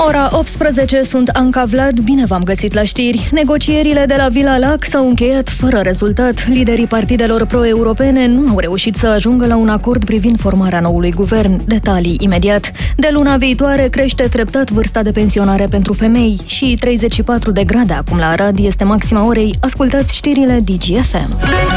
Ora 18, sunt Anca Vlad, bine v-am găsit la știri. Negocierile de la Vila Lac s-au încheiat fără rezultat. Liderii partidelor pro-europene nu au reușit să ajungă la un acord privind formarea noului guvern. Detalii imediat. De luna viitoare crește treptat vârsta de pensionare pentru femei și 34 de grade acum la Arad este maxima orei. Ascultați știrile DGFM.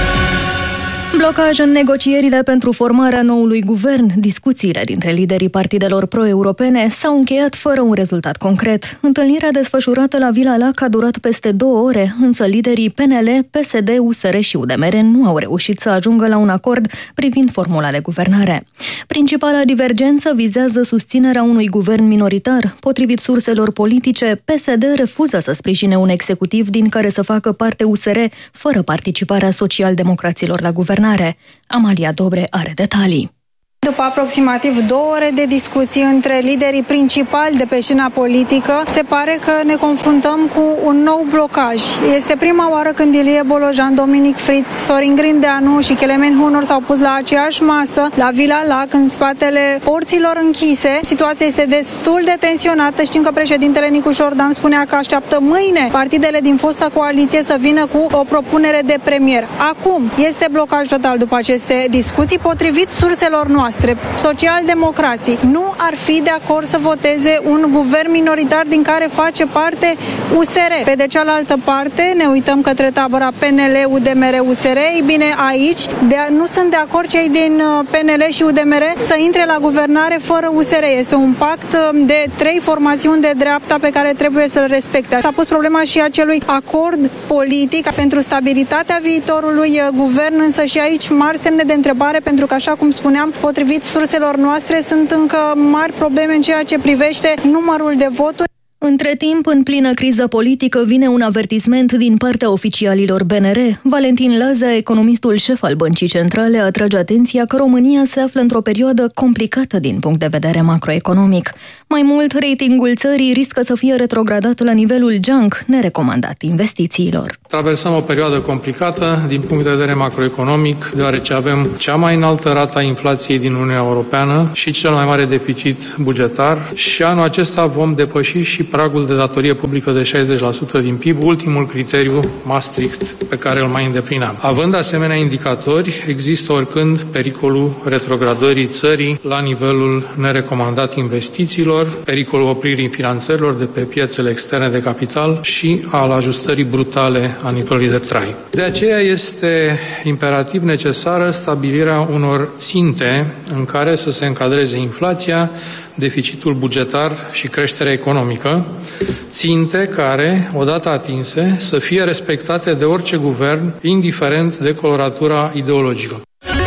Blocaj în negocierile pentru formarea noului guvern. Discuțiile dintre liderii partidelor pro-europene s-au încheiat fără un rezultat concret. Întâlnirea desfășurată la Vila Lac a durat peste 2 ore, însă liderii PNL, PSD, USR și UDMR nu au reușit să ajungă la un acord privind formula de guvernare. Principala divergență vizează susținerea unui guvern minoritar. Potrivit surselor politice, PSD refuză să sprijine un executiv din care să facă parte USR, fără participarea social-democraților la guvernare. Amalia Dobre are detalii. După aproximativ 2 ore de discuții între liderii principali de pe scena politică, se pare că ne confruntăm cu un nou blocaj. Este prima oară când Ilie Bolojan, Dominic Fritz, Sorin Grindeanu și Clement Hunor s-au pus la aceeași masă la Vila Lac, în spatele porților închise. Situația este destul de tensionată. Știm că președintele Nicu Șordan spunea că așteaptă mâine partidele din fosta coaliție să vină cu o propunere de premier. Acum este blocaj total după aceste discuții, potrivit surselor noastre. Socialdemocrații nu ar fi de acord să voteze un guvern minoritar din care face parte USR. Pe de cealaltă parte, ne uităm către tabăra PNL, UDMR, USR. Ei bine, aici nu sunt de acord cei din PNL și UDMR să intre la guvernare fără USR. Este un pact de 3 formațiuni de dreapta pe care trebuie să-l respecte. S-a pus problema și acelui acord politic pentru stabilitatea viitorului guvern, însă și aici mari semne de întrebare, pentru că, așa cum spuneam, potrivit surselor noastre, sunt încă mari probleme în ceea ce privește numărul de voturi. Între timp, în plină criză politică, vine un avertisment din partea oficialilor BNR. Valentin Laza, economistul șef al Băncii Centrale, atrage atenția că România se află într-o perioadă complicată din punct de vedere macroeconomic. Mai mult, ratingul țării riscă să fie retrogradat la nivelul junk, nerecomandat investițiilor. Traversăm o perioadă complicată din punct de vedere macroeconomic, deoarece avem cea mai înaltă rată a inflației din Uniunea Europeană și cel mai mare deficit bugetar și anul acesta vom depăși și pragul de datorie publică de 60% din PIB, ultimul criteriu Maastricht pe care îl mai îndeplineam. Având asemenea indicatori, există oricând pericolul retrogradării țării la nivelul nerecomandat investițiilor, pericolul opririi finanțărilor de pe piețele externe de capital și al ajustării brutale a nivelului de trai. De aceea este imperativ necesară stabilirea unor ținte în care să se încadreze inflația, deficitul bugetar și creșterea economică, ținte care, odată atinse, să fie respectate de orice guvern, indiferent de coloratura ideologică.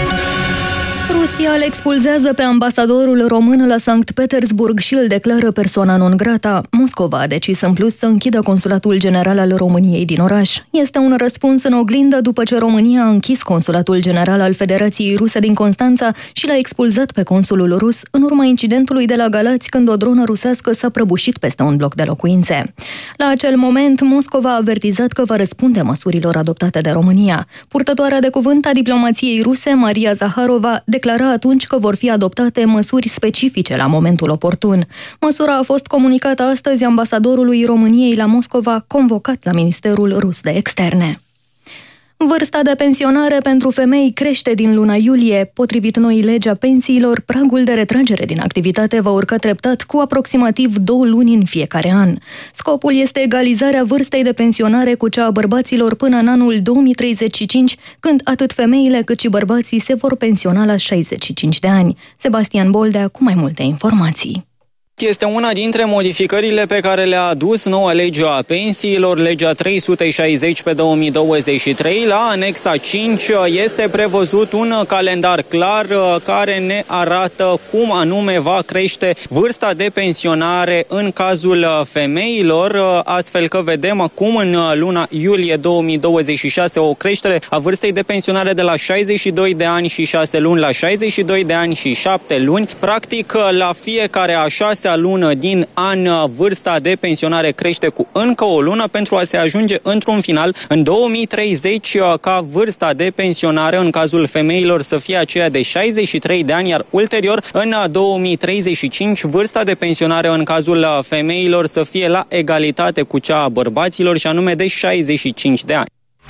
Rusia îl expulzează pe ambasadorul român la Sankt Petersburg și îl declară persoana non grata. Moscova a decis în plus să închidă consulatul general al României din oraș. Este un răspuns în oglindă după ce România a închis consulatul general al Federației Ruse din Constanța și l-a expulzat pe consulul rus în urma incidentului de la Galați, când o dronă rusească s-a prăbușit peste un bloc de locuințe. La acel moment, Moscova a avertizat că va răspunde măsurilor adoptate de România. Purtătoarea de cuvânt a diplomației ruse, Maria Zaharova, declara atunci că vor fi adoptate măsuri specifice la momentul oportun. Măsura a fost comunicată astăzi ambasadorului României la Moscova, convocat la Ministerul Rus de Externe. Vârsta de pensionare pentru femei crește din luna iulie. Potrivit noii legi a pensiilor, pragul de retragere din activitate va urca treptat cu aproximativ 2 luni în fiecare an. Scopul este egalizarea vârstei de pensionare cu cea a bărbaților până în anul 2035, când atât femeile cât și bărbații se vor pensiona la 65 de ani. Sebastian Boldea cu mai multe informații. Este una dintre modificările pe care le-a adus noua lege a pensiilor, legea 360 pe 2023. La anexa 5 este prevăzut un calendar clar care ne arată cum anume va crește vârsta de pensionare în cazul femeilor, astfel că vedem acum în luna iulie 2026 o creștere a vârstei de pensionare de la 62 de ani și 6 luni la 62 de ani și 7 luni. Practic, la fiecare a 6 6-a lună din an, vârsta de pensionare crește cu încă o lună pentru a se ajunge într-un final în 2030 ca vârsta de pensionare în cazul femeilor să fie aceea de 63 de ani, iar ulterior în 2035 vârsta de pensionare în cazul femeilor să fie la egalitate cu cea a bărbaților și anume de 65 de ani.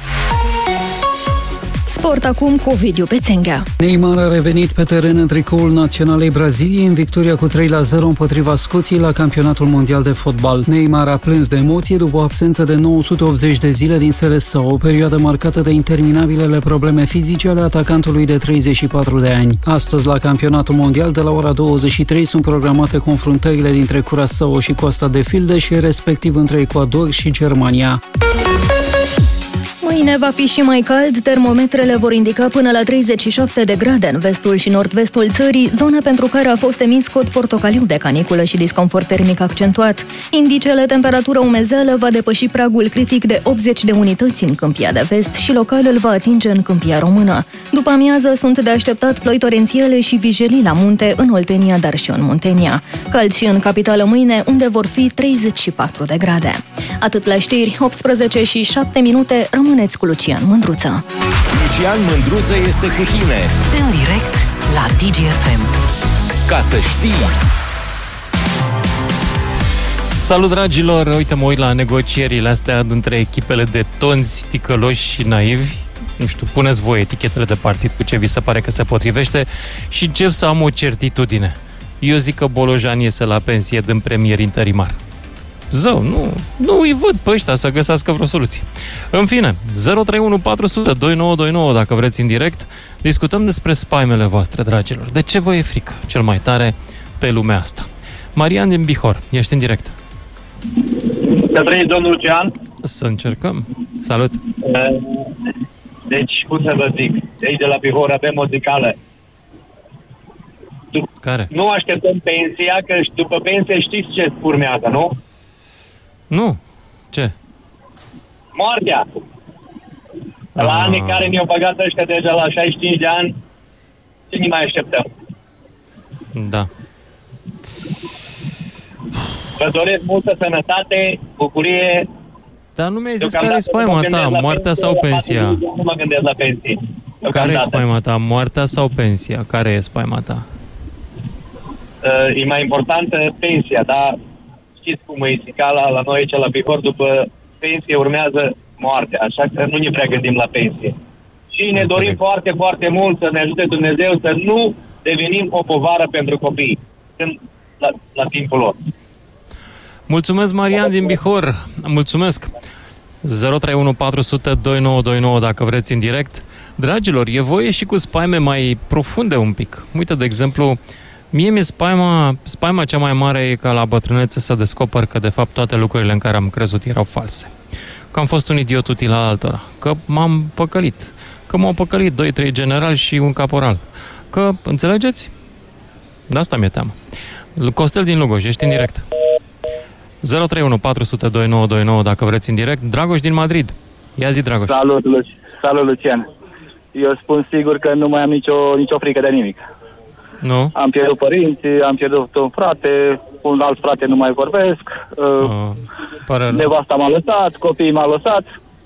Sport acum cu Ovidiu Pețenghea. Neymar a revenit pe teren în tricoul naționalei Braziliei în victoria cu 3-0 împotriva Scoției la campionatul mondial de fotbal. Neymar a plâns de emoție după o absență de 980 de zile din Seleção, o perioadă marcată de interminabilele probleme fizice ale atacantului de 34 de ani. Astăzi, la campionatul mondial, de la ora 23, sunt programate confruntările dintre Curaçao și Costa de Fildeș, respectiv între Ecuador și Germania. Mâine va fi și mai cald, termometrele vor indica până la 37 de grade în vestul și nord-vestul țării, zona pentru care a fost emis cod portocaliu de caniculă și disconfort termic accentuat. Indicele temperatură umezeală va depăși pragul critic de 80 de unități în Câmpia de Vest și local îl va atinge în Câmpia Română. După amiază sunt de așteptat ploi torențiale și vijelii la munte în Oltenia, dar și în Muntenia. Cald și în capitală mâine, unde vor fi 34 de grade. Atât la știri, 18 și 7 minute, rămâneți cu Lucian Mândruță. Lucian Mândruță este cu tine în direct la DGFM. Ca să știi. Salut, dragilor! Uite, mă uit la negocierile astea între echipele de tonzi, ticăloși și naivi. Nu știu, puneți voi etichetele de partid cu ce vi se pare că se potrivește și încep să am o certitudine. Eu zic că Bolojan iese la pensie din premier interimar. Zău, nu îi văd pe ăștia să găsească vreo soluție. În fine, 031 400 2929, dacă vreți în direct, discutăm despre spaimele voastre, dragilor. De ce vă e frică cel mai tare pe lumea asta? Marian din Bihor, ești în direct. Să trăiți, domnul Lucian. Să încercăm. Salut. Deci, cum să vă zic, de aici de la Bihor avem o zicală. Care? Nu așteptăm pensia, că după pensie știți ce urmează, nu? Nu. Ce? Moartea. La anii care ne-au băgat ăștia deja la 65 de ani, ce ne mai așteptăm? Da. Vă doresc multă sănătate, bucurie. Dar nu mi-ai zis care e spaima ta, moartea sau pensia? Nu mă gândesc la pensie. Care e spaima ta, moartea sau pensia? Care e spaima ta? E mai importantă pensia, dar știți cum e zicala la noi aici la Bihor, după pensie urmează moartea, așa că nu ne prea gândim la pensie. Și ne dorim foarte, foarte mult să ne ajute Dumnezeu să nu devenim o povară pentru copii când la timpul lor. Mulțumesc, Marian din Bihor. Mulțumesc. 031 400 2929 dacă vreți în direct. Dragilor, e voie și cu spaime mai profunde un pic. Uite, de exemplu, mie mi-e spaima cea mai mare e ca la bătrânețe să descoper că de fapt toate lucrurile în care am crezut erau false. Că am fost un idiot util al altora. Că m-am păcălit. Că m-au păcălit 2-3 generali și un caporal. Că, înțelegeți? De asta mi-e teamă. Costel din Lugoj, ești în direct. 031 400 2929 dacă vreți în direct. Dragoș din Madrid. Ia zi, Dragoș. Salut, Lucian. Eu spun sigur că nu mai am nicio frică de nimic. Nu? Am pierdut părinții, am pierdut un frate, un alt frate nu mai vorbesc, nevasta m-a lăsat, copiii m-a lăsat.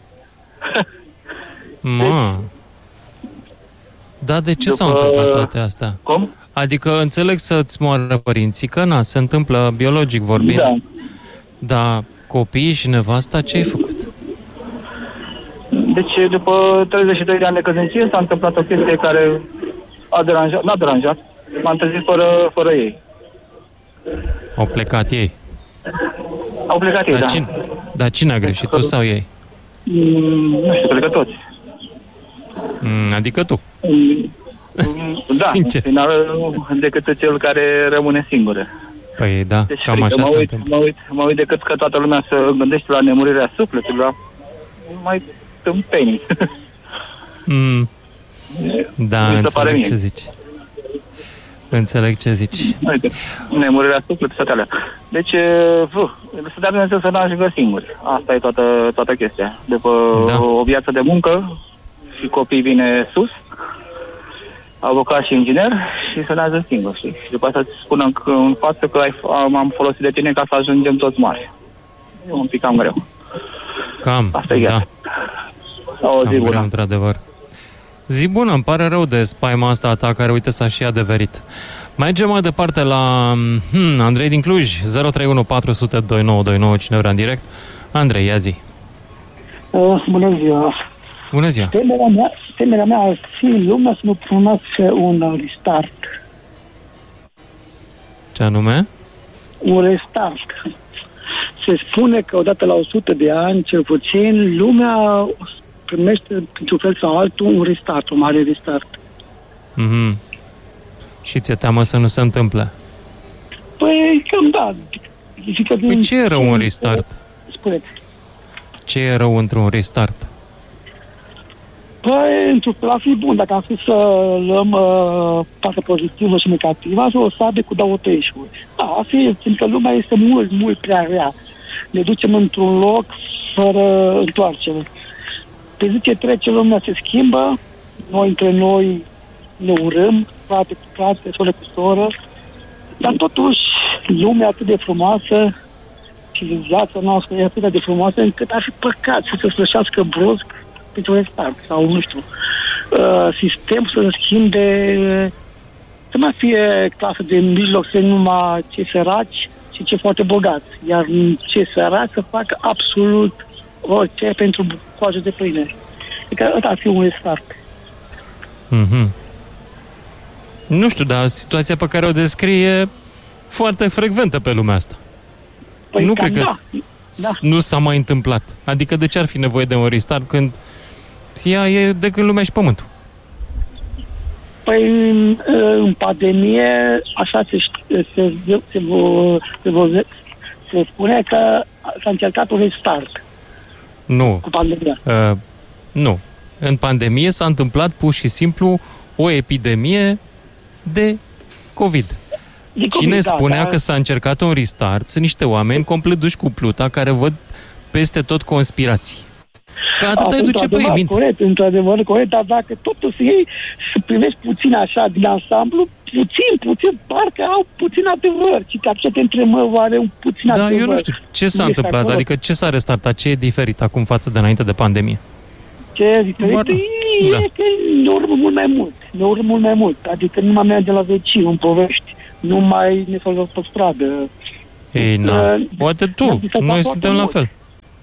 Da, de ce s-au întâmplat toate astea? Cum? Adică înțeleg să-ți moară părinții, că se întâmplă biologic vorbind. Da. Dar copiii și nevasta, ce ai făcut? Deci, după 32 de ani de căsnicie s-a întâmplat o chestie care n-a deranjat. M-am trezit fără ei. Au plecat ei? Au plecat ei, Dar cine a greșit, tu sau ei? Nu știu, cred că toți. Adică tu? Da, sincer. Final, decât cel care rămâne singur. Păi da, deci, cam așa se întâmplă. Mă uit decât că toată lumea se gândește la nemurirea sufletului, la mai tâmpenii. Da, înțeleg ce zici. Înțeleg ce zici. Nemurirea sufletului, toate alea. Deci, să dea Dumnezeu să n-ajungă singuri. Asta e toată chestia. După o viață de muncă și copii vine sus, avocat și inginer și semnează singur, știi? Și după asta îți spunem că în față că am folosit de tine ca să ajungem toți mari. E un pic cam greu. Asta e da. O zi bună. Greu, într-adevăr. Zi bună, îmi pare rău de spaima asta a ta, care, uite, s-a și adeverit. Mergem mai departe la Andrei din Cluj, 031 400 2929, cine vrea în direct. Andrei, ia zi. Bună ziua. Bună ziua. Temerea mea ar fi lumea să nu pronunțe un restart. Ce anume? Un restart. Se spune că odată la 100 de ani, cel puțin, lumea primește, într-un fel sau altul, un restart, un mare restart. Mm-hmm. Și ți-e teamă să nu se întâmple? Păi, cam da. Păi ce e rău un restart? Spuneți. Ce e rău într-un restart? Păi, într-un fel ar fi bun. Dacă am fi să luăm partea pozitivă și negativă, o sabie cu două tăișuri. Da, ar fi, pentru că lumea este mult, mult prea rea. Ne ducem într-un loc fără întoarcere. Pe zi ce trece, lumea se schimbă, noi între noi ne urâm, frate cu frate, soră cu soră, dar totuși lumea atât de frumoasă, civilizația noastră e atât de frumoasă, încât ar fi păcat să se sfârșească brusc pentru restart sau, nu știu, sistem să schimbe, să mai fie clasă de mijloc, să numai cei săraci și cei foarte bogați, iar cei săraci să facă absolut orice pentru coajă de pâine. Adică ăsta ar fi un restart. Mm-hmm. Nu știu, dar situația pe care o descrie e foarte frecventă pe lumea asta. Păi nu cred că nu s-a mai întâmplat. Adică de ce ar fi nevoie de un restart când ea e de când lumea și pământul? Păi în pandemie așa se spune că s-a încercat un restart. Nu. Cu pandemia. Nu. În pandemie s-a întâmplat pur și simplu o epidemie de COVID. Cine spunea că s-a încercat un restart sunt niște oameni complet duși cu pluta care văd peste tot conspirații. Că atât îi duce pe ei minte. Corect, într-adevăr, corect, dar dacă totuși ei să privești puțin așa din ansamblu, puțin, parcă au puțin adevăr. Și că te întrebă, oare un puțin adevăr. Da, eu nu știu. Ce s-a întâmplat? Acolo? Adică ce s-a restartat? Ce e diferit acum față de înainte de pandemie? Ce e diferit? E că ne urmă mult mai mult. Adică nu mai merge la vecini în povești. Nu mai ne folosesc pe stradă. Ei, na. Poate tu. Noi suntem la fel.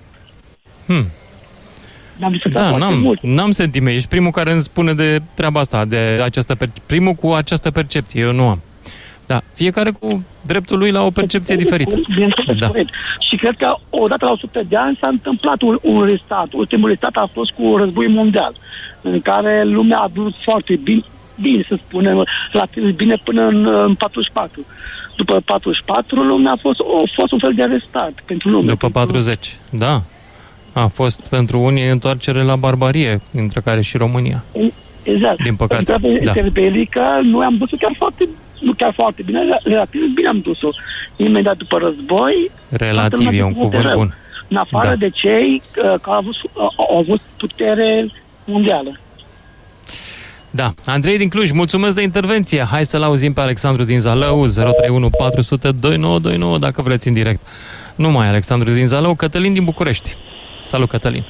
N-am sentiment. Ești primul care îmi spune de treaba asta, de această primul cu această percepție. Eu nu am. Da, fiecare cu dreptul lui la o percepție diferită. Da. Și cred că odată la 100 de ani s-a întâmplat un restart. Ultimul restart a fost cu Războiul Mondial, în care lumea a dus foarte bine, să spunem, relativ bine până în 44. După 44, lumea a fost un fel de restart pentru lume. După 40, da. A fost pentru unii întoarcere la barbarie, între care și România. Exact. Din păcate, da. Belică, noi am dus-o chiar foarte bine, relativ bine am dus-o. Imediat după război... Relativ e un cuvânt bun. În afară de cei care au avut putere mondială. Da. Andrei din Cluj, mulțumesc de intervenție. Hai să-l auzim pe Alexandru din Zalău, 031 400 2929, dacă vreți în direct. Nu mai Alexandru din Zalău, Cătălin din București. Salut, Cătălin.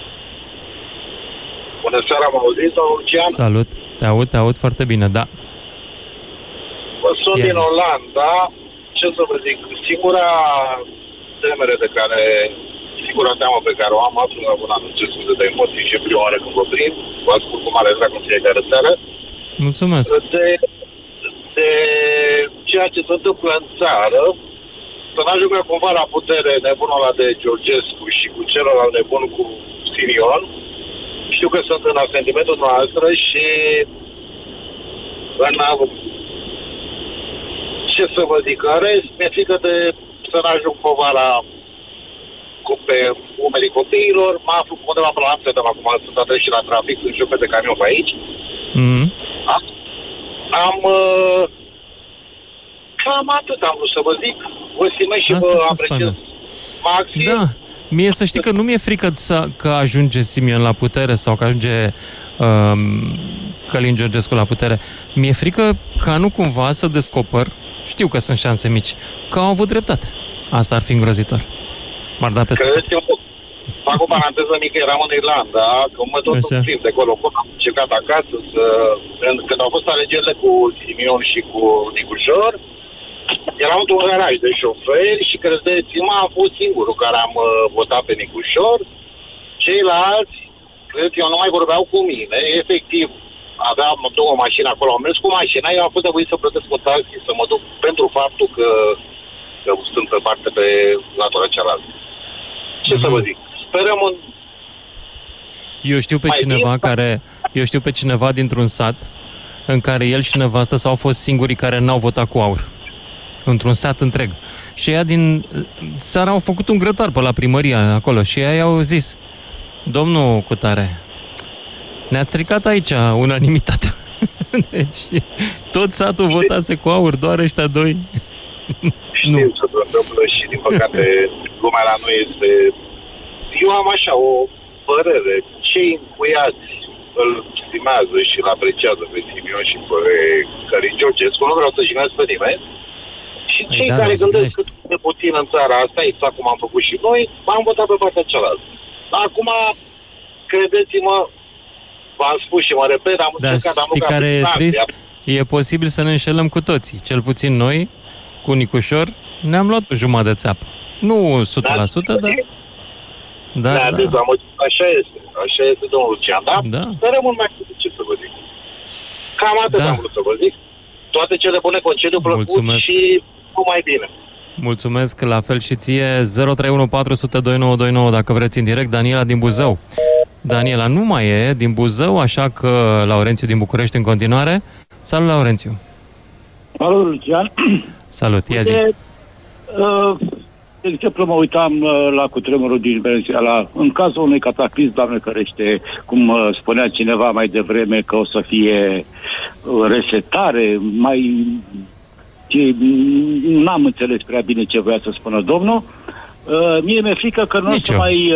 Bună seara, m-au auzit, Lucian? Salut, te aud foarte bine, da. Sunt din Olanda, ce să vă zic, singura teamă pe care o am, absolut abună, nu ce scuze de emoții și prima oară când vă prind, vă ascult cu mare drag în fiecare seară. Mulțumesc. De ceea ce se întâmplă în țară, să n-ajungă cumva la putere nebunul ăla de Georgescu și cu celălalt nebun cu Sirion. Știu că sunt în asentimentul noastră și ce să vă zic, în rest, mi-e frică de să n-ajung povara pe umerii copiilor. Mă aflu undeva pe la Amsterdam, acum sunt atent și la trafic, sunt șofer de camion pe aici. Cam atât am vrut să vă zic. Vă stimez și vă apreciez maxim. Da, mie să știi că nu mi-e frică că ajunge Simion la putere sau că ajunge Călin Georgescu la putere. Mi-e frică ca nu cumva să descoper, știu că sunt șanse mici, că au avut dreptate. Asta ar fi îngrozitor. M-ar da peste cap. Fac o paranteză mică, eram în Irlanda, că mă tot plimb de acolo, am încercat acasă când au fost alegerile cu Simion și cu Nicușor, eram într-un garaj de șoferi și credeți-mă, am fost singurul care am votat pe Nicușor, ceilalți, credeți-mă, nu mai vorbeau cu mine, efectiv, aveam două mașini acolo, am mers cu mașina, eu am fost nevoit să plătesc o taxi, să mă duc pentru faptul că sunt pe parte pe latura cealaltă. Ce să vă zic? Sperăm în... Eu știu pe cineva dintr-un sat în care el și nevastă s-au fost singurii care n-au votat cu aur. Într-un sat întreg. Și ea din seara au făcut un grătar pe la primărie acolo și ei au zis: domnul Cutare, ne-ați stricat aici unanimitatea. Deci tot satul votase cu aur, doar ăștia doi. Știu ce se întâmplă și din păcate lumea la noi este... Eu am așa o părere. Cei încuiați îl stimează și îl apreciază pe Simion și pe Călin Georgescu, nu vreau să jignesc pe nimeni. Și cei care gândesc cât de puțin în țara asta, exact cum am făcut și noi, am votat pe partea cealaltă. Acum, credeți-mă, v-am spus și mă repet, am încercat, am lucrat care e trist? E posibil să ne înșelăm cu toții. Cel puțin noi, cu Nicușor, ne-am luat o jumătate de țeapă. Nu 100%, dar... Da. Așa este, domnul Lucian, da? Sperăm mult mai mult, ce să vă zic. Cam atât am vrut să vă zic. Toate cele bune, concediu plăcut și numai bine. Mulțumesc, la fel și ție. 031 400 2929 dacă vreți în direct. Daniela din Buzău. Daniela nu mai e din Buzău, așa că Laurențiu din București în continuare. Salut, Laurențiu. Salut, Lucian. Salut, ia zi. De exemplu, mă uitam la cutremurul din Venezuela. În cazul unui cataclism, Doamne ferește, cum spunea cineva mai devreme, că o să fie resetare, n-am înțeles prea bine ce voia să spună domnul. Mie mi-e frică că nu o să mai...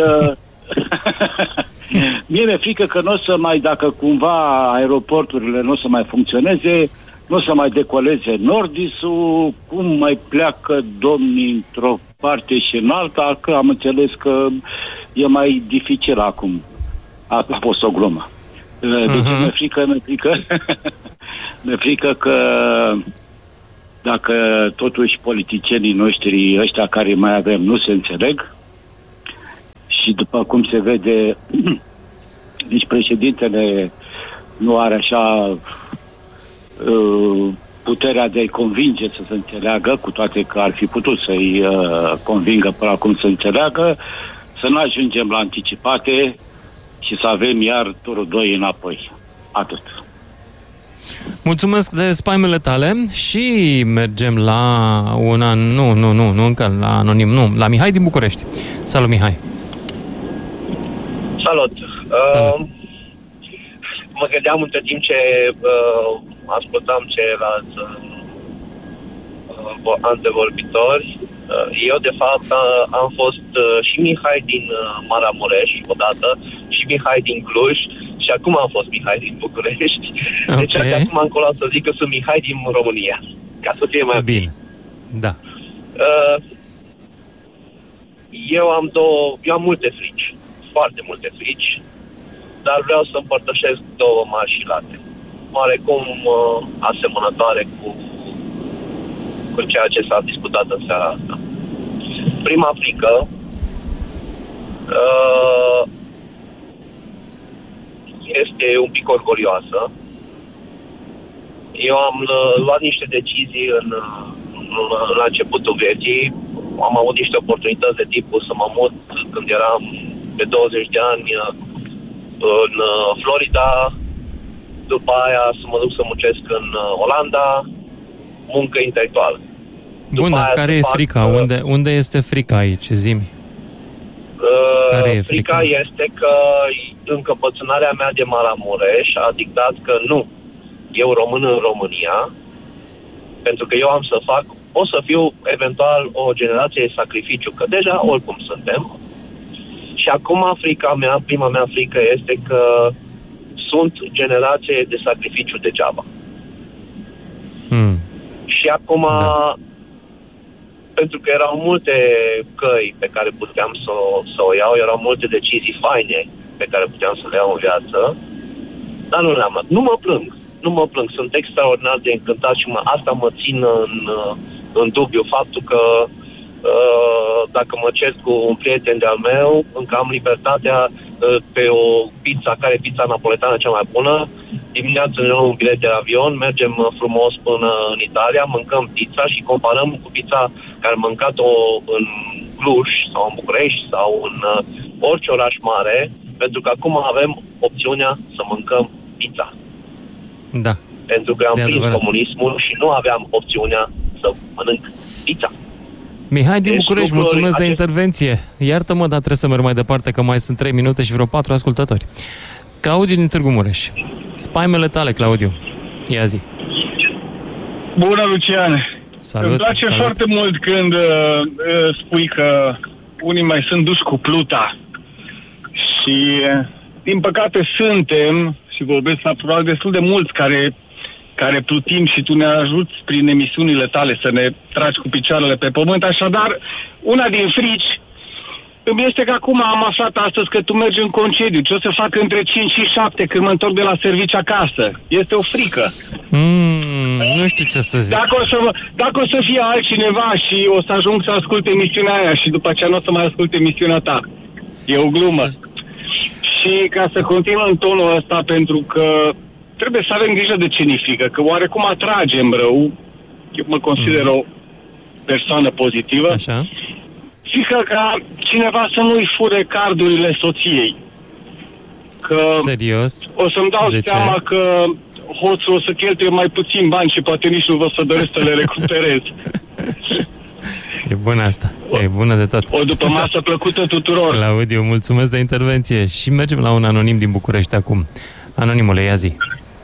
Mie mi-e frică că nu o să mai, dacă cumva aeroporturile nu o să mai funcționeze, nu o să mai decoleze Nordisul, cum mai pleacă domnii într-o parte și în alta, că am înțeles că e mai dificil acum. A fost o glumă. Deci mi-e frică că dacă totuși politicienii noștri, ăștia care mai avem, nu se înțeleg și după cum se vede, nici președintele nu are așa puterea de a-i convinge să se înțeleagă, cu toate că ar fi putut să-i convingă până acum să înțeleagă, să nu ajungem la anticipate și să avem iar turul 2 înapoi. Atât. Mulțumesc de spaimele tale și mergem la nu încă la anonim, la Mihai din București. Salut, Mihai. Salut. Mă gândeam între timp ce ascultam ceilalți antevorbitori. Eu, de fapt, am fost și Mihai din Maramureș odată și Mihai din Cluj și acum am fost Mihai din București. Okay. Deci de acum încolo să zic că sunt Mihai din România, ca să fie mai bine. Da. Eu am multe frici, foarte multe frici, dar vreau să împărtășesc două mari și late, oarecum asemănătoare cu ceea ce s-a discutat în seara asta. Prima frică este un pic orgolioasă. Eu am luat niște decizii la începutul vieții. Am avut niște oportunități de tipul să mă mut când eram de 20 de ani în Florida, după aia să mă duc să muncesc în Olanda, muncă intelectuală. Bun, care e frica? Unde este frica aici? Zi-mi. Care e frica? Frica este că încăpățânarea mea de Maramureș a dictat că nu, eu român în România, pentru că eu am să o să fiu eventual o generație de sacrificiu, că deja oricum suntem. Și acum prima mea frică este că sunt generație de sacrificiu degeaba. Și acum, pentru că erau multe căi pe care puteam să o iau, erau multe decizii faine pe care puteam să le iau în viață, dar nu le-am luat. Nu mă plâng, sunt extraordinar de încântat și asta mă țin în dubiu, faptul că dacă mă cer cu un prieten de-al meu, încă am libertatea pe o pizza, care e pizza napoletană cea mai bună, dimineața ne luăm un bilet de avion, mergem frumos până în Italia, mâncăm pizza și comparăm cu pizza care am mâncat-o în Cluj sau în București sau în orice oraș mare, pentru că acum avem opțiunea să mâncăm pizza. Da. Pentru că am prins comunismul și nu aveam opțiunea să mănânc pizza. Mihai din București, mulțumesc de intervenție. Iartă-mă, dar trebuie să merg mai departe, că mai sunt 3 minute și vreo 4 ascultători. Claudiu din Târgu Mureș. Spaimele tale, Claudiu. Ia zi. Bună, Lucian. Salut. Îmi place foarte mult când spui că unii mai sunt duși cu pluta. Și, din păcate, suntem, și vorbesc natural, destul de mulți care plutim și tu ne ajuți prin emisiunile tale să ne tragi cu picioarele pe pământ. Așadar, una din frici îmi este că acum am aflat astăzi că tu mergi în concediu. Ce o să fac între 5 și 7 când mă întorc de la serviciu acasă? Este o frică. Nu știu ce să zic. Dacă o să fie altcineva și o să ajung să ascult emisiunea aia și după aceea nu o să mai ascult emisiunea ta. E o glumă. Și ca să continuăm în tonul ăsta, pentru că trebuie să avem grijă de ce ni frică, că oarecum atragem rău. Eu mă consider o persoană pozitivă. Așa. Frică ca cineva să nu-i fure cardurile soției. Că serios? O să-mi dau seama că hoțul o să cheltuie mai puțin bani și poate nici nu vă să doresc să le recuperez. E bună asta. E bună de tot. O după masă plăcută tuturor. Claudiu, mulțumesc de intervenție. Și mergem la un anonim din București acum. Anonimule, ia zi.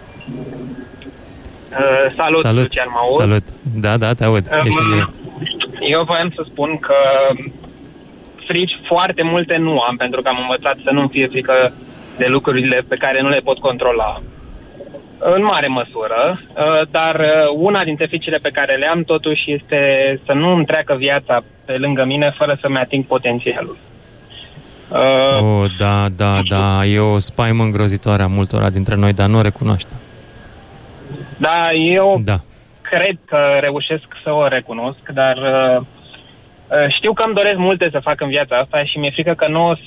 Salut, Lucian, mă aud? Salut. Da, te aud. Ești în direct. Eu voiam să spun că frici foarte multe nu am, pentru că am învățat să nu-mi fie frică de lucrurile pe care nu le pot controla. În mare măsură, dar una dintre fricile pe care le am totuși este să nu îmi treacă viața pe lângă mine fără să-mi ating potențialul. Da, e o spaimă îngrozitoare a multora dintre noi, dar nu o recunoaște. Da, eu cred că reușesc să o recunosc, dar știu că îmi doresc multe să fac în viața asta și mi-e frică că nu o